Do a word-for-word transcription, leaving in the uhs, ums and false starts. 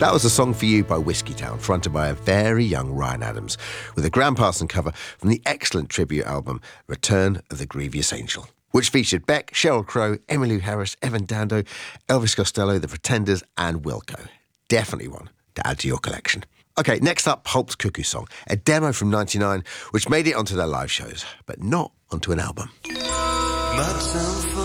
That was a song for you by Whiskey Town, fronted by a very young Ryan Adams, with a Graham Parsons cover from the excellent tribute album Return of the Grievous Angel, which featured Beck, Sheryl Crow, Emmylou Harris, Evan Dando, Elvis Costello, The Pretenders and Wilco. Definitely one to add to your collection. OK, next up, Pulp's Cuckoo Song, a demo from ninety-nine which made it onto their live shows, but not onto an album. But